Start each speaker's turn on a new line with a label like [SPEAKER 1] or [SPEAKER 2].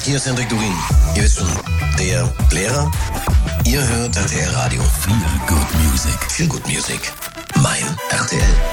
[SPEAKER 1] Hier ist Hendrik Durin. Ihr wisst schon, der Lehrer. Ihr hört RTL Radio.
[SPEAKER 2] Feel Good Music.
[SPEAKER 1] Feel Good Music. Mein RTL.